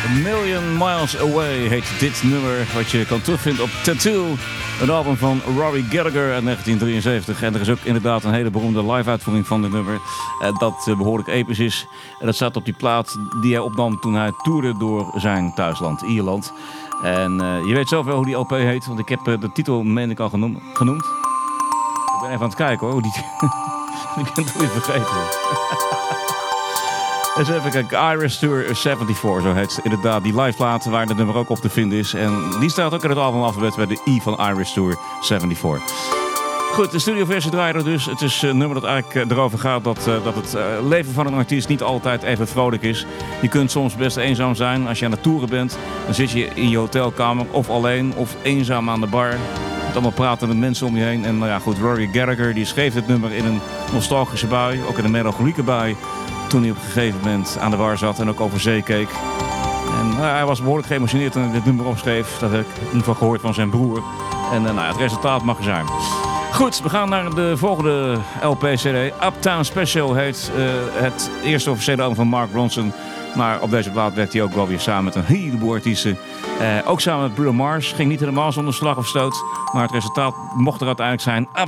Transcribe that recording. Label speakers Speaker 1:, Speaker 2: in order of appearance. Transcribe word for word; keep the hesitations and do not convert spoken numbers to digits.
Speaker 1: A Million Miles Away heet dit nummer, wat je kan terugvinden op Tattoo, een album van Rory Gallagher uit negentien drieënzeventig. En er is ook inderdaad een hele beroemde live-uitvoering van dit nummer, dat behoorlijk episch is. En dat staat op die plaat die hij opnam toen hij toerde door zijn thuisland, Ierland. En uh, je weet zelf wel hoe die L P heet, want ik heb uh, de titel, meen ik, al genoemd. genoemd. Ik ben even aan het kijken hoor, hoe die... ik ben het weer vergeten. Eens even kijken, Irish Tour zevenenzeventig, zo heet inderdaad die live plaat waar het nummer ook op te vinden is. En die staat ook in het album alfabet bij de I van Irish Tour zevenenzeventig. Goed, de studioversie draaien dus. Het is een nummer dat eigenlijk erover gaat dat, uh, dat het uh, leven van een artiest niet altijd even vrolijk is. Je kunt soms best eenzaam zijn als je aan het toeren bent. Dan zit je in je hotelkamer of alleen of eenzaam aan de bar. Met allemaal pratende mensen om je heen. En nou ja, goed, Rory Gallagher die schreef dit nummer in een nostalgische bui, ook in een melancholieke bui. Toen hij op een gegeven moment aan de bar zat en ook over zee keek. En nou, hij was behoorlijk geëmotioneerd toen hij dit nummer opschreef. Dat heb ik in ieder geval gehoord van zijn broer. En uh, nou, het resultaat mag er zijn. Goed, we gaan naar de volgende L P-C D. Uptown Special heet uh, het eerste officiële album van Mark Ronson. Maar op deze plaat werkt hij ook wel weer samen met een heleboel artiesten. Uh, ook samen met Bruno Mars. Ging niet helemaal zonder slag of stoot. Maar het resultaat mocht er uiteindelijk zijn.